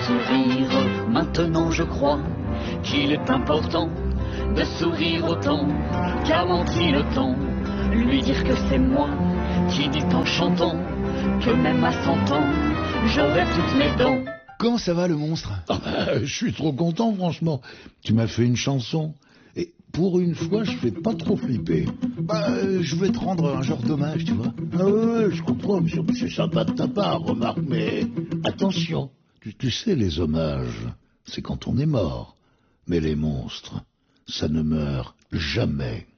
sourire. Maintenant je crois qu'il est important de sourire autant qu'a menti le temps. Lui dire que c'est moi qui dit en chantant que même à 100 ans j'aurai toutes mes dents. Comment ça va le monstre? Je suis trop content franchement. Tu m'as fait une chanson. Et pour une fois je fais pas trop flipper. Je vais te rendre un genre d'hommage, tu vois. Ah ouais, je comprends, c'est sympa de ta part, remarque, mais attention, tu sais les hommages, c'est quand on est mort. Mais les monstres, ça ne meurt jamais.